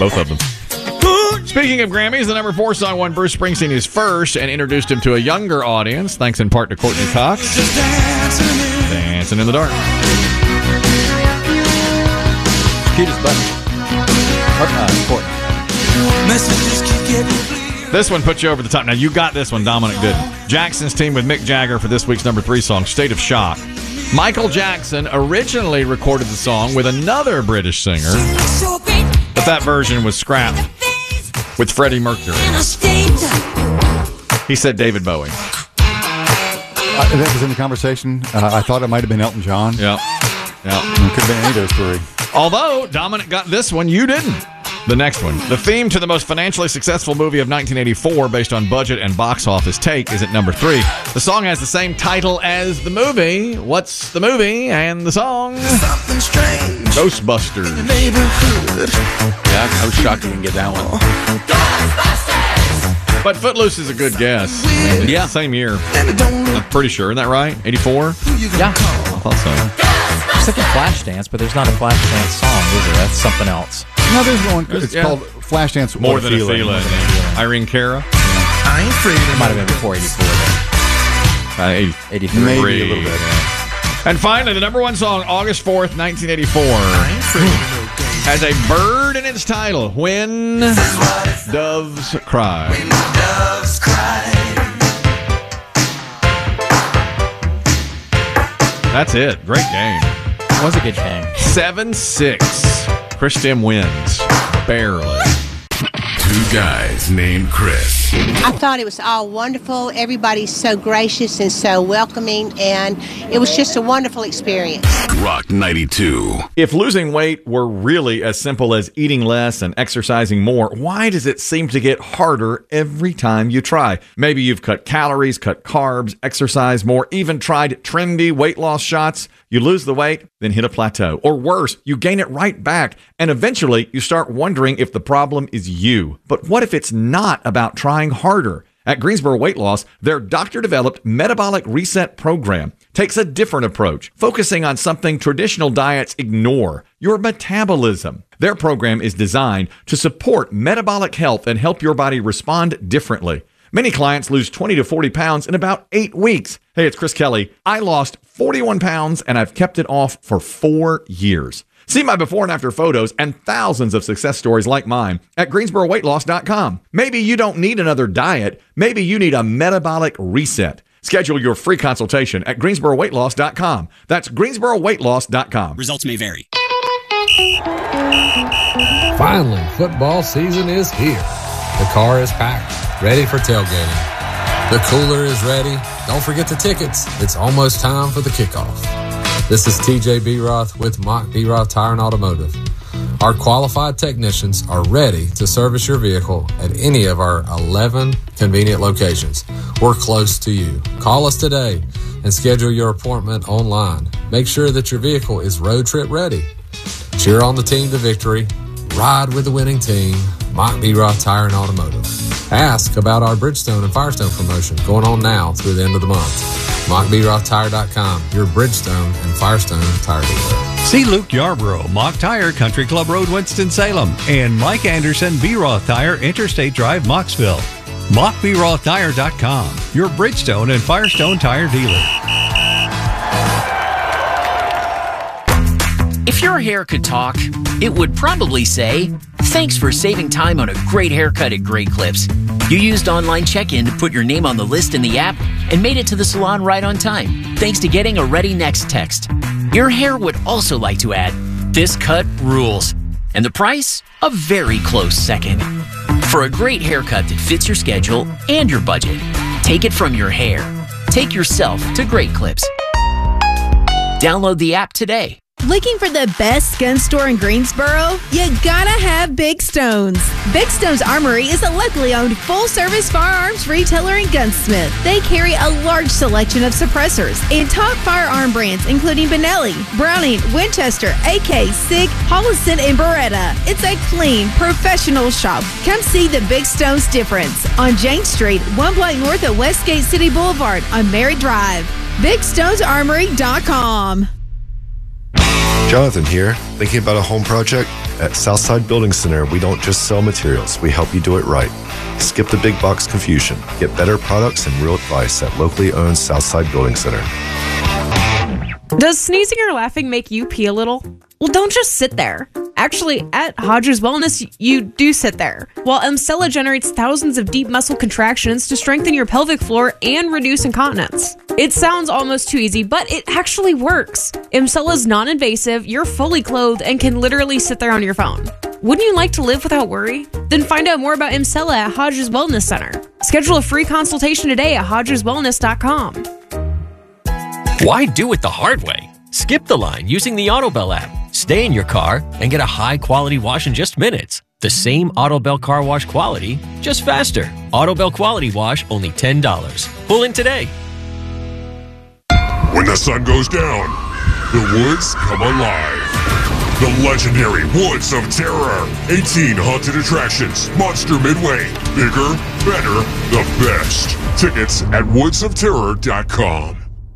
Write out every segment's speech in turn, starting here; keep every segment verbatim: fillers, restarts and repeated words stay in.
Both of them. Speaking of Grammys, the number four song won Bruce Springsteen his first and introduced him to a younger audience, thanks in part to Courtney Cox. Just dancing in, Dancing in the Dark. Cutest button. Uh, Courtney. messages keep getting clear. This one put you over the top. Now, you got this one. Dominic didn't. Jackson's team with Mick Jagger for this week's number three song, State of Shock. Michael Jackson originally recorded the song with another British singer, but that version was scrapped with Freddie Mercury. He said David Bowie. Uh, that was in the conversation. Uh, I thought it might have been Elton John. Yeah. Yeah. It could have been any of those three. Although Dominic got this one, you didn't. The next one. The theme to the most financially successful movie of nineteen eighty-four, based on budget and box office take, is at number three. The song has the same title as the movie. What's the movie and the song? Something strange Ghostbusters. in the neighborhood. Yeah, I was shocked you didn't get that one. But Footloose is a good guess. Yeah. Same year. And it don't look I'm pretty sure. Isn't that right? eighty-four? who you Yeah. gonna call. I thought so. It's like a Flashdance, but there's not a Flashdance song, is there? That's something else. No, there's one. It's Yeah. called Flashdance. More What than a feeling. Irene Cara. I ain't afraid of Might have been before eighty-four, though. Uh, eighty, eighty-three. Maybe a little bit. And finally, the number one song, August fourth, nineteen eighty-four, I ain't afraid of no game. has a bird in its title. When Doves Cry. Doves cry. That's it. Great game. It was a good game. seven six. Chris Tim wins. Barely. Two guys named Chris. I thought it was all wonderful. Everybody's so gracious and so welcoming, and it was just a wonderful experience. Rock ninety-two. If losing weight were really as simple as eating less and exercising more, why does it seem to get harder every time you try? Maybe you've cut calories, cut carbs, exercised more, even tried trendy weight loss shots. You lose the weight, then hit a plateau. Or worse, you gain it right back, and eventually you start wondering if the problem is you. But what if it's not about trying harder? At Greensboro Weight Loss, their doctor-developed Metabolic Reset program takes a different approach, focusing on something traditional diets ignore: your metabolism. Their program is designed to support metabolic health and help your body respond differently. Many clients lose twenty to forty pounds in about eight weeks. Hey, it's Chris Kelly. I lost forty-one pounds and I've kept it off for four years. See my before and after photos and thousands of success stories like mine at greensboro weight loss dot com. Maybe you don't need another diet. Maybe you need a metabolic reset. Schedule your free consultation at greensboro weight loss dot com. That's greensboro weight loss dot com. Results may vary. Finally, football season is here. The car is packed, ready for tailgating. The cooler is ready. Don't forget the tickets. It's almost time for the kickoff. This is T J B. Roth with Mock B. Roth Tire and Automotive. Our qualified technicians are ready to service your vehicle at any of our eleven convenient locations. We're close to you. Call us today and schedule your appointment online. Make sure that your vehicle is road trip ready. Cheer on the team to victory. Ride with the winning team. Mock B. Roth Tire and Automotive. Ask about our Bridgestone and Firestone promotion going on now through the end of the month. mock b roth tire dot com, your Bridgestone and Firestone tire dealer. See Luke Yarborough, Mock Tire, Country Club Road, Winston-Salem, and Mike Anderson, B. Roth Tire, Interstate Drive, Moxville. mock b roth tire dot com, your Bridgestone and Firestone tire dealer. If your hair could talk, it would probably say, "Thanks for saving time on a great haircut at Great Clips. You used online check-in to put your name on the list in the app and made it to the salon right on time, thanks to getting a Ready Next text." Your hair would also like to add, "This cut rules." And the price? A very close second. For a great haircut that fits your schedule and your budget, take it from your hair. Take yourself to Great Clips. Download the app today. Looking for the best gun store in Greensboro? You gotta have Big Stones. Big Stones Armory is a locally owned full-service firearms retailer and gunsmith. They carry a large selection of suppressors and top firearm brands including Benelli, Browning, Winchester, A K, Sig, Holliston, and Beretta. It's a clean, professional shop. Come see the Big Stones difference on Jane Street, one block north of Westgate City Boulevard on Merritt Drive. big stones armory dot com. Jonathan here. Thinking about a home project? At Southside Building Center, we don't just sell materials, we help you do it right. Skip the big box confusion. Get better products and real advice at locally owned Southside Building Center. Does sneezing or laughing make you pee a little? Well, don't just sit there. Actually, at Hodges Wellness, you do sit there. While Emsella generates thousands of deep muscle contractions to strengthen your pelvic floor and reduce incontinence. It sounds almost too easy, but it actually works. Emsella is non-invasive, you're fully clothed, and can literally sit there on your phone. Wouldn't you like to live without worry? Then find out more about Emsella at Hodges Wellness Center. Schedule a free consultation today at hodges wellness dot com. Why do it the hard way? Skip the line using the AutoBell app. Stay in your car and get a high-quality wash in just minutes. The same AutoBell car wash quality, just faster. AutoBell Quality Wash, only ten dollars. Pull in today. When the sun goes down, the woods come alive. The legendary Woods of Terror. eighteen haunted attractions. Monster Midway. Bigger, better, the best. Tickets at woods of terror dot com.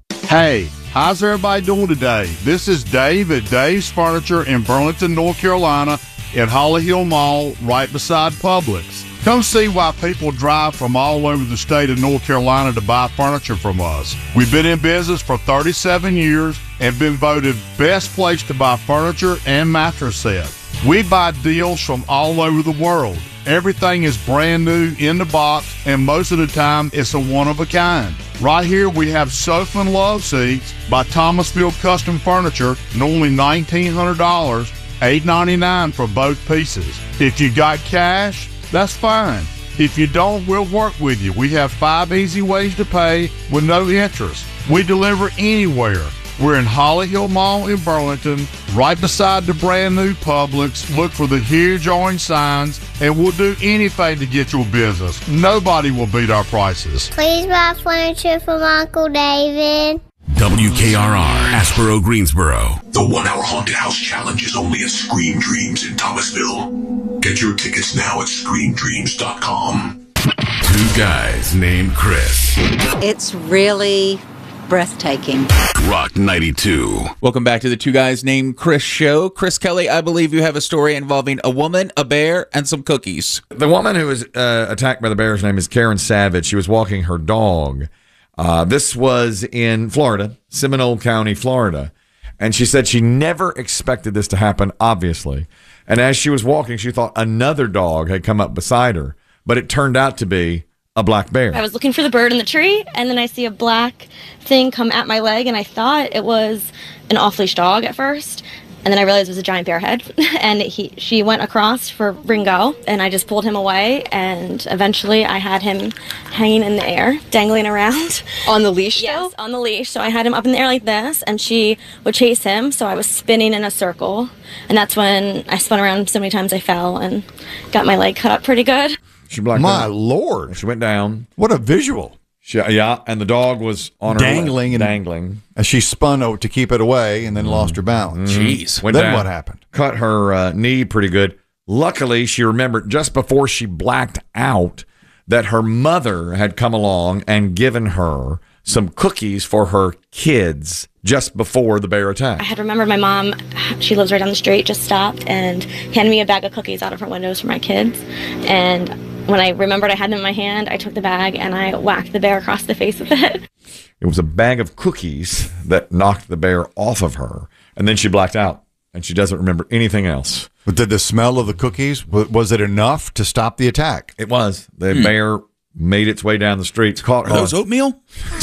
Hey, how's everybody doing today? This is Dave at Dave's Furniture in Burlington, North Carolina at Holly Hill Mall right beside Publix. Come see why people drive from all over the state of North Carolina to buy furniture from us. We've been in business for thirty-seven years and been voted best place to buy furniture and mattress set. We buy deals from all over the world. Everything is brand new in the box, and most of the time it's a one-of-a-kind. Right here we have Sofa and Love Seats by Thomasville Custom Furniture, and only nineteen hundred dollars, eight ninety-nine for both pieces. If you got cash, that's fine. If you don't, we'll work with you. We have five easy ways to pay with no interest. We deliver anywhere. We're in Holly Hill Mall in Burlington, right beside the brand new Publix. Look for the huge orange signs, and we'll do anything to get your business. Nobody will beat our prices. Please buy furniture from Uncle David. W K R R, Aspero, Greensboro. The one-hour haunted house challenge is only at Scream Dreams in Thomasville. Get your tickets now at scream dreams dot com. Two guys named Chris. It's really breathtaking. Rock ninety-two. Welcome back to the Two Guys Named Chris show. Chris Kelly, I believe you have a story involving a woman, a bear, and some cookies. The woman who was uh, attacked by the bear's name is Karen Savage. She was walking her dog. Uh, this was in Florida, Seminole County, Florida. And she said she never expected this to happen, obviously. And as she was walking, she thought another dog had come up beside her. But it turned out to be a black bear. I was looking for the bird in the tree, and then I see a black thing come at my leg, and I thought it was an off-leash dog at first. And then I realized it was a giant bear head, and he, she went across for Ringo, and I just pulled him away, and eventually I had him hanging in the air, dangling around. On the leash, Yes, on the leash. So I had him up in the air like this, and she would chase him, so I was spinning in a circle, and that's when I spun around so many times I fell and got my leg cut up pretty good. She blacked My out. Lord. She went down. What a visual. She, yeah, and the dog was on her dangling leg, and dangling. As she spun out to keep it away and then mm. lost her balance. Jeez. Went then down, what happened? Cut her uh, knee pretty good. Luckily, she remembered just before she blacked out that her mother had come along and given her some cookies for her kids just before the bear attack. I had remembered my mom, she lives right down the street, just stopped and handed me a bag of cookies out of her windows for my kids. And when I remembered I had them in my hand, I took the bag and I whacked the bear across the face with it. It was a bag of cookies that knocked the bear off of her, and then she blacked out, and she doesn't remember anything else. But did the smell of the cookies, was it enough to stop the attack? It was. The Hmm. bear made its way down the street. Caught Are those oatmeal?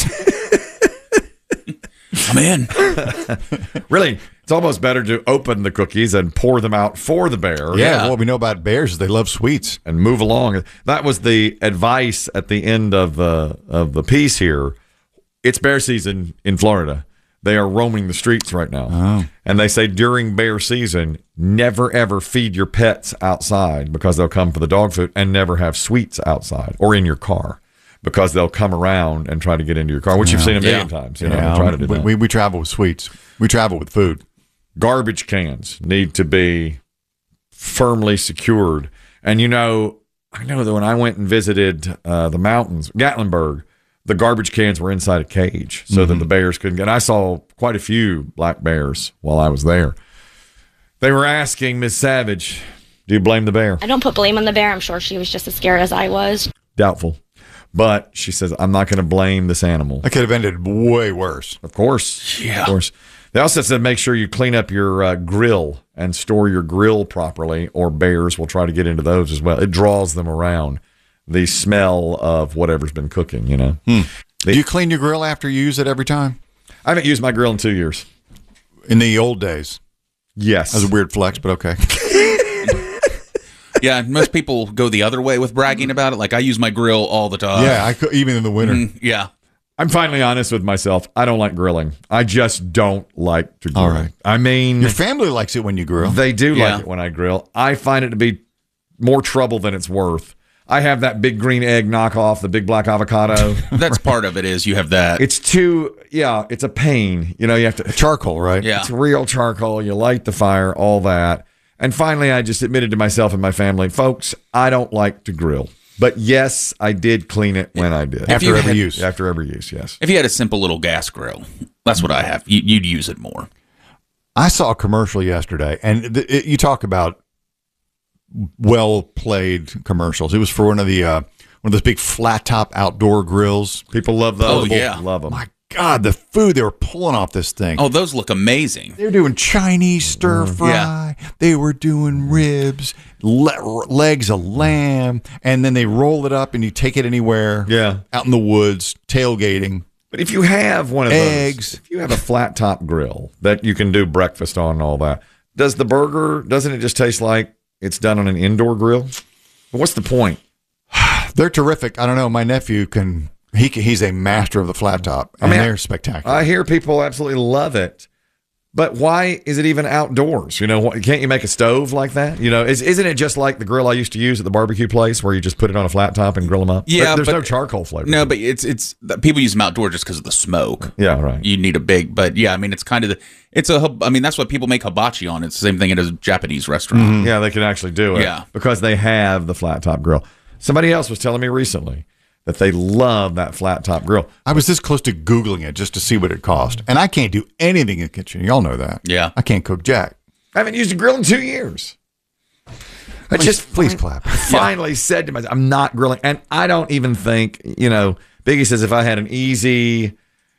I'm in. Really, it's almost better to open the cookies and pour them out for the bear. Yeah, what we know about bears is they love sweets. And move along. That was the advice at the end of the of the piece here. It's bear season in Florida. They are roaming the streets right now. Oh. And they say during bear season, never ever feed your pets outside because they'll come for the dog food, and never have sweets outside or in your car, because they'll come around and try to get into your car, which you've seen a million yeah. times. You know, yeah. and try to do we, that. we, we travel with sweets. We travel with food. Garbage cans need to be firmly secured. And, you know, I know that when I went and visited uh, the mountains, Gatlinburg, the garbage cans were inside a cage so mm-hmm. that the bears couldn't get. And I saw quite a few black bears while I was there. They were asking Miss Savage, do you blame the bear? I don't put blame on the bear. I'm sure she was just as scared as I was. Doubtful. But she says, I'm not going to blame this animal. That could have ended way worse. Of course. Yeah. Of course. They also said make sure you clean up your uh, grill and store your grill properly, or bears will try to get into those as well. It draws them around, the smell of whatever's been cooking, you know. Hmm. They, Do you clean your grill after you use it every time? I haven't used my grill in two years. In the old days? Yes. That was a weird flex, but okay. Yeah, most people go the other way with bragging about it. Like, I use my grill all the time. Yeah, I could, even in the winter. Mm, yeah. I'm finally honest with myself. I don't like grilling. I just don't like to grill. All right. I mean, your family likes it when you grill. They do Yeah. like it when I grill. I find it to be more trouble than it's worth. I have that big green egg knockoff, the big black avocado. That's part of it is you have that. It's too, yeah, it's a pain. You know, you have to. Charcoal, right? Yeah. It's real charcoal. You light the fire, all that. And finally, I just admitted to myself and my family, folks, I don't like to grill. But yes, I did clean it when I did. After every had- use. After every use, yes. If you had a simple little gas grill, that's what I have. You, you'd use it more. I saw a commercial yesterday, and th- it, you talk about well-played commercials. It was for one of the uh, one of those big flat-top outdoor grills. People love those. Oh, yeah. Love them. My God, the food they were pulling off this thing. Oh, those look amazing. They were doing Chinese stir fry. Yeah. They were doing ribs, le- legs of lamb, and then they roll it up and you take it anywhere. Yeah. Out in the woods, tailgating. But if you have one of Eggs. those, if you have a flat top grill that you can do breakfast on and all that, does the burger, doesn't it just taste like it's done on an indoor grill? What's the point? They're terrific. I don't know. My nephew can, he can, he's a master of the flat top, and I mean, they're spectacular. I hear people absolutely love it. But why is it even outdoors? You know, wh- can't you make a stove like that? You know, is, isn't it just like the grill I used to use at the barbecue place where you just put it on a flat top and grill them up? Yeah, There- there's but- no charcoal flavor. No, but it's it's people use them outdoor just because of the smoke. Yeah, right. You need a big, but yeah, I mean, it's kind of the, it's a, hib- I mean, that's what people make hibachi on. It's the same thing at a Japanese restaurant. Yeah, they can actually do it. Yeah. Because they have the flat top grill. Somebody else was telling me recently that they love that flat top grill. I was this close to Googling it just to see what it cost. And I can't do anything in the kitchen. Y'all know that. Yeah. I can't cook jack. I haven't used a grill in two years. I Please- just please fin- clap. Finally said to myself, I'm not grilling. And I don't even think, you know, Biggie says if I had an easy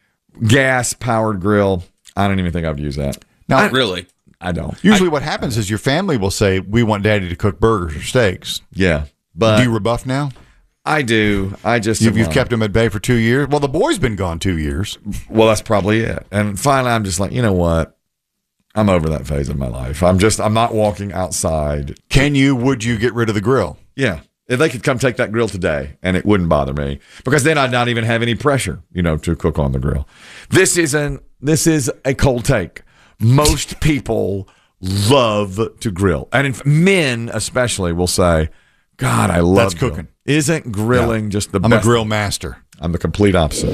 gas powered grill, I don't even think I would use that. Now, Really? I don't. usually what happens is your family will say, we want daddy to cook burgers or steaks. Yeah. But do you rebuff now? I do. I just You've, you've am, uh, kept him at bay for two years? Well, the boy's been gone two years. Well, that's probably it. And finally, I'm just like, you know what? I'm over that phase of my life. I'm just, I'm not walking outside. Can you, would you get rid of the grill? Yeah. If they could come take that grill today and it wouldn't bother me because then I'd not even have any pressure, you know, to cook on the grill. This isn't, this is a cold take. Most people love to grill. And in, men especially will say, God, I love That's grilling." cooking. Isn't grilling just the I'm best? a grill master. I'm the complete opposite.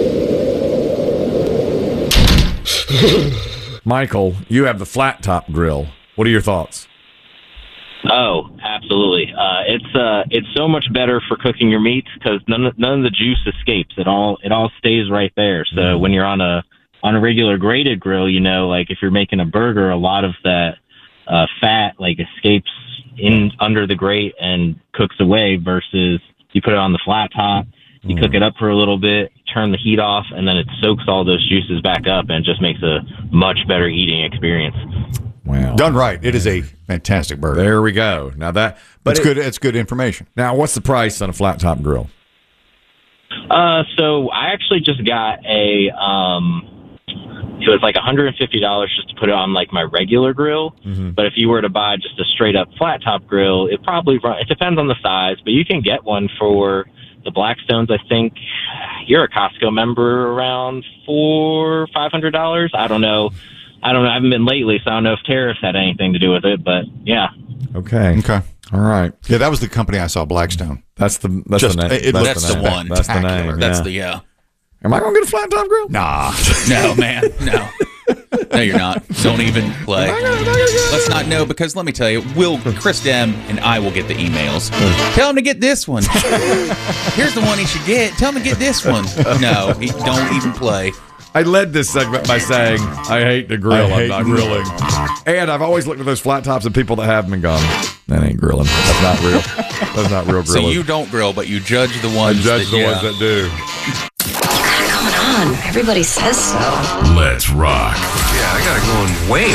Michael, you have the flat top grill. What are your thoughts? Oh, absolutely. Uh, it's uh, it's so much better for cooking your meats because none of, none of the juice escapes. It all it all stays right there. So mm. when you're on a on a regular grated grill, you know, like if you're making a burger, a lot of that uh, fat like escapes in under the grate and cooks away. Versus you put it on the flat top, you mm. cook it up for a little bit, turn the heat off, and then it soaks all those juices back up, and it just makes a much better eating experience. Wow. Done right. It is a fantastic burger. There we go. Now that, but it's it, good. It's good information. Now, what's the price on a flat top grill? Uh, so I actually just got a, um, it was like one hundred fifty dollars just to put it on like my regular grill. Mm-hmm. But if you were to buy just a straight up flat top grill, it probably run, it depends on the size, but you can get one for the Blackstones. I think you're a Costco member around four, five hundred dollars. I don't know. I don't know. I haven't been lately, so I don't know if tariffs had anything to do with it, but yeah. Okay. Okay. All right. Yeah, that was the company I saw, Blackstone. That's the that's Just, the name. it that's, That's the, the name. one. That's the name. That's yeah. the, yeah. Am I going to get a flat top grill? Nah. No, man. No. No, you're not. Don't even play. Let's not know because let me tell you, we'll Chris Dem and I will get the emails. Tell him to get this one. Here's the one he should get. Tell him to get this one. No, he, don't even play. I led this segment by saying, I hate to grill. I hate I'm not grilling. And I've always looked at those flat tops and people that have them and gone, that ain't grilling. That's not real. That's not real So grilling. you don't grill, but you judge the I ones judge that, the yeah. ones that do. Come on, everybody says so. Let's rock. Yeah, I got it going way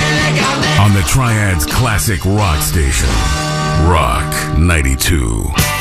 on. On the Triad's classic rock station, Rock ninety-two.